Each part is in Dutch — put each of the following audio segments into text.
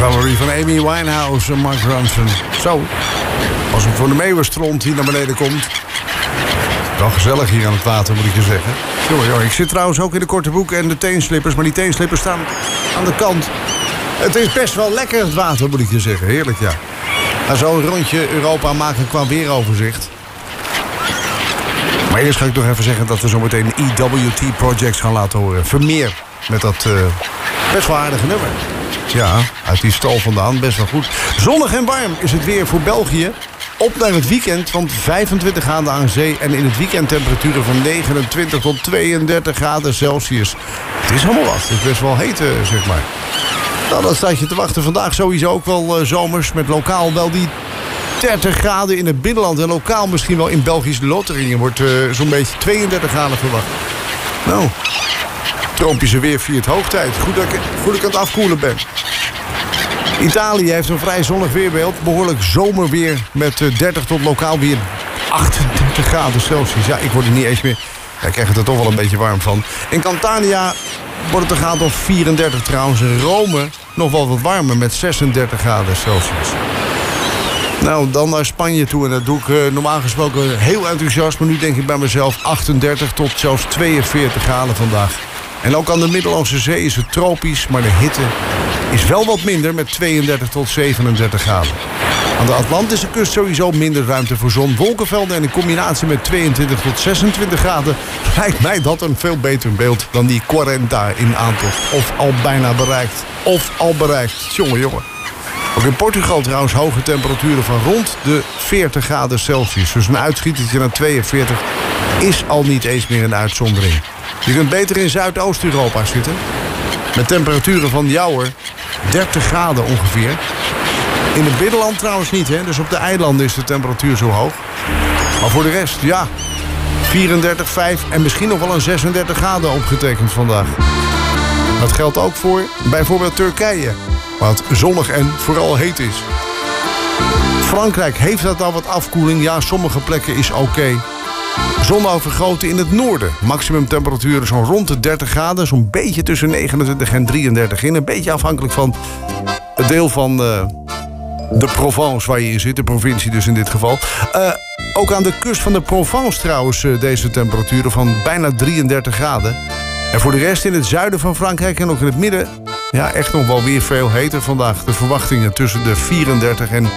Valerie van Amy Winehouse en Mark Ronson. Zo, als het voor de meeuwenstront hier naar beneden komt. Wel gezellig hier aan het water, moet ik je zeggen. Jongen, ik zit trouwens ook in de korte broek en de teenslippers. Maar die teenslippers staan aan de kant. Het is best wel lekker, het water, moet ik je zeggen. Heerlijk, ja. Ga zo een rondje Europa maken qua weeroverzicht. Maar eerst ga ik nog even zeggen dat we zo meteen EWT Projects gaan laten horen. Vermeer met dat best wel aardige nummer. Ja, uit die stal vandaan, best wel goed. Zonnig en warm is het weer voor België. Op naar het weekend van 25 graden aan zee. En in het weekend temperaturen van 29 tot 32 graden Celsius. Het is allemaal wat. Het is best wel heet, zeg maar. Nou, dan staat je te wachten. Vandaag sowieso ook wel zomers. Met lokaal wel die 30 graden in het binnenland. En lokaal misschien wel in Belgische loterieën. Wordt zo'n beetje 32 graden verwacht. Nou, tropische weer viert hoogtijd. Goed dat ik aan het afkoelen ben. Italië heeft een vrij zonnig weerbeeld. Behoorlijk zomerweer met 30 tot lokaal weer 38 graden Celsius. Ja, ik word er niet eens meer... Ja, ik krijg er toch wel een beetje warm van. In Catania wordt het een graad of 34 trouwens. In Rome nog wel wat warmer met 36 graden Celsius. Nou, dan naar Spanje toe. En dat doe ik normaal gesproken heel enthousiast. Maar nu denk ik bij mezelf 38 tot zelfs 42 graden vandaag. En ook aan de Middellandse Zee is het tropisch. Maar de hitte is wel wat minder met 32 tot 37 graden. Aan de Atlantische kust sowieso minder ruimte voor zon. Wolkenvelden en in combinatie met 22 tot 26 graden... lijkt mij dat een veel beter beeld dan die 40 in aantocht. Of al bijna bereikt. Jongen. Ook in Portugal trouwens hoge temperaturen van rond de 40 graden Celsius. Dus een uitschietertje naar 42 is al niet eens meer een uitzondering. Je kunt beter in Zuidoost-Europa zitten. Met temperaturen van 30 graden ongeveer. In het binnenland trouwens niet, hè? Dus op de eilanden is de temperatuur zo hoog. Maar voor de rest, 34, 5 en misschien nog wel een 36 graden opgetekend vandaag. Dat geldt ook voor bijvoorbeeld Turkije, waar het zonnig en vooral heet is. Frankrijk, heeft dat al wat afkoeling? Ja, sommige plekken is oké. Zonovergoten in het noorden. Maximum temperaturen zo'n rond de 30 graden. Zo'n beetje tussen 29 en 33 in. Een beetje afhankelijk van het deel van de Provence waar je in zit. De provincie dus in dit geval. Ook aan de kust van de Provence trouwens deze temperaturen van bijna 33 graden. En voor de rest in het zuiden van Frankrijk en ook in het midden... ja, echt nog wel weer veel heter vandaag. De verwachtingen tussen de 34 en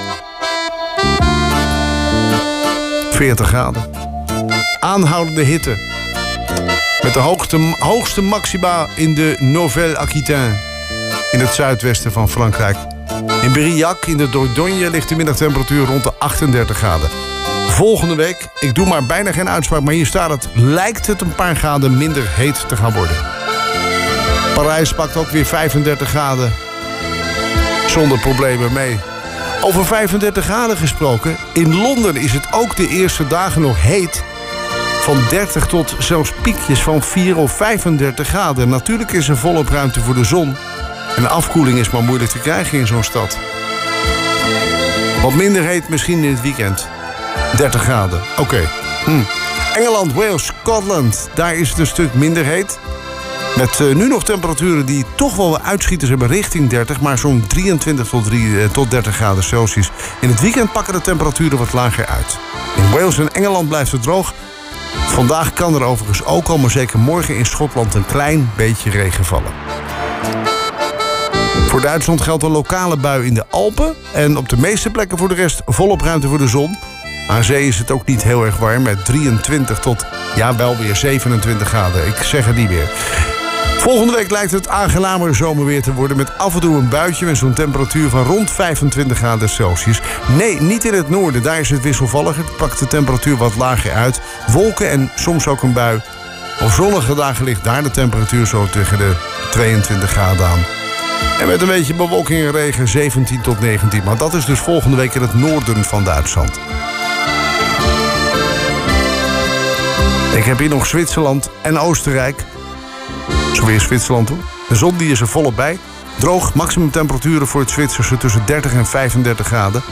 40 graden. Aanhoudende hitte. Met de hoogste maxima in de Nouvelle-Aquitaine. In het zuidwesten van Frankrijk. In Berillac, in de Dordogne, ligt de middagtemperatuur rond de 38 graden. Volgende week, ik doe maar bijna geen uitspraak, maar hier staat het... lijkt het een paar graden minder heet te gaan worden. Parijs pakt ook weer 35 graden. Zonder problemen mee. Over 35 graden gesproken. In Londen is het ook de eerste dagen nog heet. Van 30 tot zelfs piekjes van 4 of 35 graden. Natuurlijk is er volop ruimte voor de zon. En de afkoeling is maar moeilijk te krijgen in zo'n stad. Wat minder heet misschien in het weekend. 30 graden, oké. Engeland, Wales, Scotland. Daar is het een stuk minder heet. Met nu nog temperaturen die toch wel uitschieters hebben richting 30... maar zo'n 23 tot 30 graden Celsius. In het weekend pakken de temperaturen wat lager uit. In Wales en Engeland blijft het droog. Vandaag kan er overigens ook al, maar zeker morgen in Schotland... een klein beetje regen vallen. Voor Duitsland geldt een lokale bui in de Alpen... en op de meeste plekken voor de rest volop ruimte voor de zon. Aan zee is het ook niet heel erg warm... met 23 tot, wel weer 27 graden. Ik zeg het niet meer. Volgende week lijkt het aangenamer zomerweer te worden... met af en toe een buitje met zo'n temperatuur van rond 25 graden Celsius. Nee, niet in het noorden, daar is het wisselvalliger. Het pakt de temperatuur wat lager uit. Wolken en soms ook een bui. Op zonnige dagen ligt daar de temperatuur zo tegen de 22 graden aan. En met een beetje bewolking en regen 17 tot 19. Maar dat is dus volgende week in het noorden van Duitsland. Ik heb hier nog Zwitserland en Oostenrijk. Zo weer Zwitserland hoor. De zon die is er volop bij. Droog, maximum temperaturen voor het Zwitserse tussen 30 en 35 graden.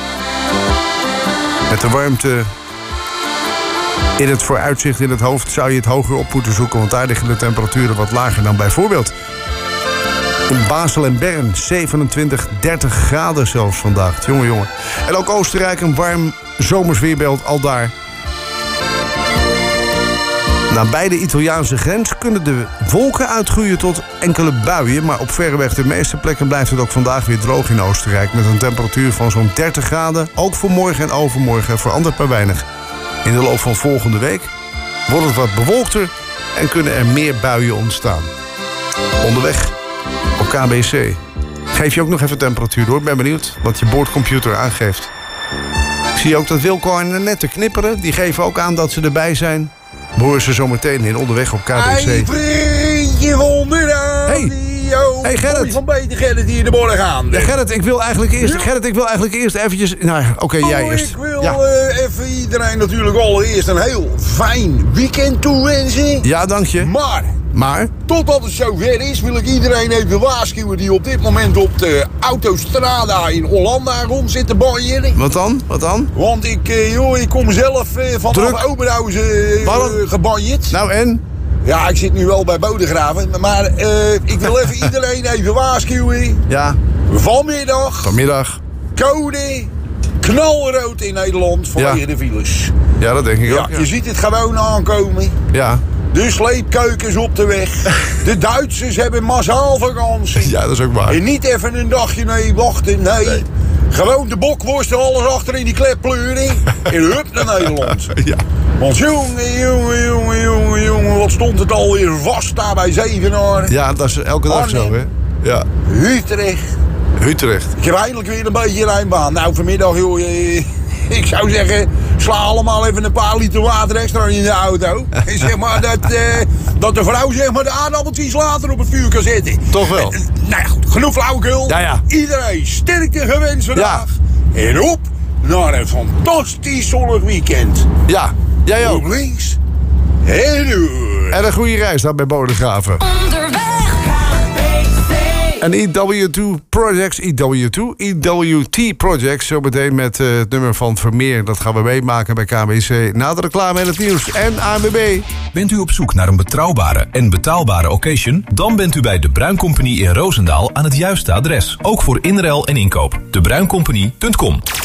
Met de warmte in het vooruitzicht in het hoofd zou je het hoger op moeten zoeken. Want daar liggen de temperaturen wat lager dan bijvoorbeeld In Basel en Bern 27, 30 graden zelfs vandaag. Jongen. En ook Oostenrijk een warm zomersweerbeeld al daar. Bij de Italiaanse grens kunnen de wolken uitgroeien tot enkele buien. Maar op verreweg de meeste plekken blijft het ook vandaag weer droog in Oostenrijk. Met een temperatuur van zo'n 30 graden. Ook voor morgen en overmorgen verandert maar weinig. In de loop van volgende week wordt het wat bewolkter en kunnen er meer buien ontstaan. Onderweg op KBC. Geef je ook nog even temperatuur door. Ik ben benieuwd wat je boordcomputer aangeeft. Ik zie ook dat Wilco en Nette knipperen. Die geven ook aan dat ze erbij zijn. We horen ze zo meteen in Onderweg op KBC. Hey vriendje van de radio. Hey Gerrit. Van Beter Gerrit hier in de morgen gaan. Ja, Gerrit, ik wil eigenlijk eerst eventjes... Nou, oké, jij eerst. Ik wil even iedereen natuurlijk allereerst een heel fijn weekend toewensen. Ja, dank je. Maar? Totdat het zover is, wil ik iedereen even waarschuwen die op dit moment op de autostrada in Hollanda rond zit te banjeren. Wat dan? Want ik kom zelf vanaf Oberhausen gebanjerd. Nou en? Ja, ik zit nu wel bij Bodegraven, maar ik wil iedereen even waarschuwen. Ja. Vanmiddag. Code knalrood in Nederland vanwege de files. Ja, dat denk ik ook. Ja. Je ziet het gewoon aankomen. Ja. De sleepkeukens op de weg. De Duitsers hebben massaal vakantie. Ja, dat is ook waar. En niet even een dagje wachten. Nee. Gewoon de bokworsten, alles achter in die klep pleuren. En hup naar Nederland. Ja. Want jongen, wat stond het alweer vast daar bij Zevenaar. Ja, dat is elke dag zo, hè? Ja. Utrecht. Ik heb eindelijk weer een beetje rijbaan. Nou, vanmiddag, ik zou zeggen, sla allemaal even een paar liter water extra in de auto. En zeg maar dat de vrouw zeg maar de aardappeltjes later op het vuur kan zetten. Toch wel? Nou ja, goed, genoeg flauwekul. Ja. Iedereen sterkte gewenst vandaag. Ja. En op naar een fantastisch zonnig weekend. Ja, jij ook. Op links en door. En een goede reis daar bij Bodegraven. En EW2 Projects, zo meteen met het nummer van Vermeer. Dat gaan we meemaken bij KBC. Na de reclame en het nieuws en ANWB. Bent u op zoek naar een betrouwbare en betaalbare occasion? Dan bent u bij De Bruin Company in Roosendaal aan het juiste adres. Ook voor inruil en inkoop. debruincompany.com